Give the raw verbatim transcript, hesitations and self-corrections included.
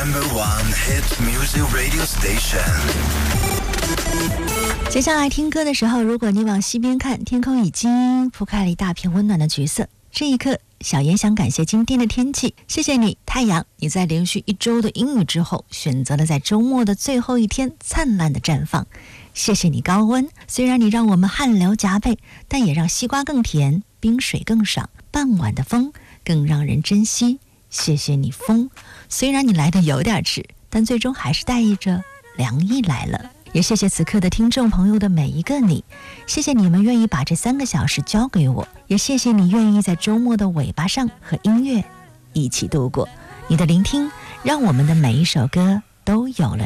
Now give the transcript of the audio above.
number one hit music radio station。 接下来听歌的时候，如果你往西边看，天空已经铺开了一大片温暖的橘色。这一刻，小妍想感谢今天的天气，谢谢你，太阳，你在连续一周的阴雨之后，选择了在周末的最后一天灿烂的绽放。谢谢你，高温，虽然你让我们汗流浃背，但也让西瓜更甜，冰水更爽，傍晚的风更让人珍惜。谢谢你，风，虽然你来的有点迟，但最终还是带意着凉意来了。也谢谢此刻的听众朋友的每一个你，谢谢你们愿意把这三个小时交给我，也谢谢你愿意在周末的尾巴上和音乐一起度过。你的聆听让我们的每一首歌都有了